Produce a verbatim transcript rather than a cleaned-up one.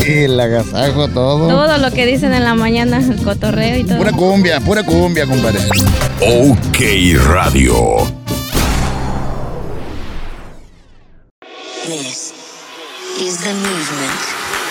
El agasajo, todo. Todo lo que dicen en la mañana, el cotorreo y todo. Pura cumbia, pura cumbia, compadre. OK Radio. This is the movement.